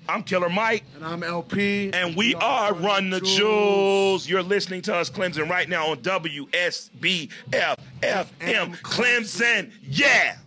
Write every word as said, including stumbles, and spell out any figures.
I'm Killer Mike. And I'm L P. And we are Run the Jewels. You're listening to us, Clemson, right now on W S B F F M Clemson. Yeah.